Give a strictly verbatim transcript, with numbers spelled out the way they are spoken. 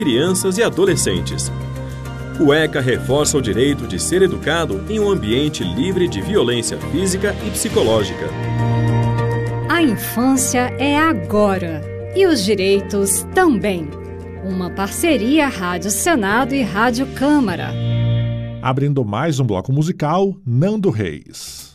crianças e adolescentes. O ECA reforça o direito de ser educado em um ambiente livre de violência física e psicológica. A infância é agora e os direitos também. Uma parceria Rádio Senado e Rádio Câmara. Abrindo mais um bloco musical, Nando Reis.